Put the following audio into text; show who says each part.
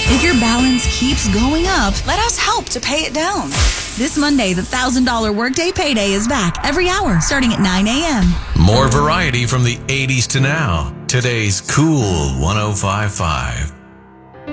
Speaker 1: If your balance keeps going up,
Speaker 2: let us help to pay it down.
Speaker 1: This Monday, the $1,000 Workday Payday is back every hour starting at 9 a.m.
Speaker 3: More variety from the 80s to now. Today's Cool 105.5.